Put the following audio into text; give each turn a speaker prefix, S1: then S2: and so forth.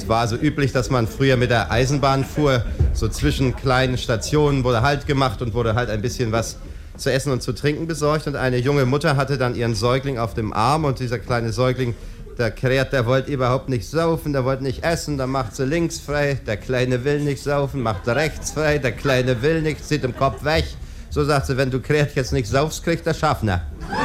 S1: war so üblich, dass man früher mit der Eisenbahn fuhr, so zwischen kleinen Stationen wurde Halt gemacht und wurde halt ein bisschen was zu essen und zu trinken besorgt. Und eine junge Mutter hatte dann ihren Säugling auf dem Arm und dieser kleine Säugling, der kräht, der wollte überhaupt nicht saufen, der wollte nicht essen, dann macht sie links frei, der Kleine will nicht saufen, macht rechts frei, der Kleine will nicht, zieht im Kopf weg. So sagt sie, wenn du kräht jetzt nicht saufst, kriegt der Schaffner.